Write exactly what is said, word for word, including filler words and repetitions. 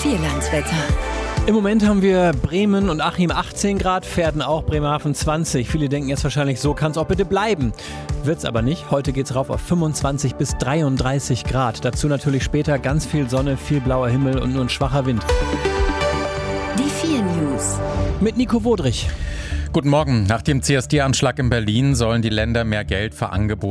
Vierlandswetter. Im Moment haben wir Bremen und Achim achtzehn Grad, Verden auch, Bremerhaven zwanzig. Viele denken jetzt wahrscheinlich, so kann es auch bitte bleiben. Wird's aber nicht. Heute geht's rauf auf fünfundzwanzig bis dreiunddreißig Grad. Dazu natürlich später ganz viel Sonne, viel blauer Himmel und nur ein schwacher Wind. Die vier News. Mit Nico Wodrich. Guten Morgen. Nach dem C S D-Anschlag in Berlin sollen die Länder mehr Geld für Angebote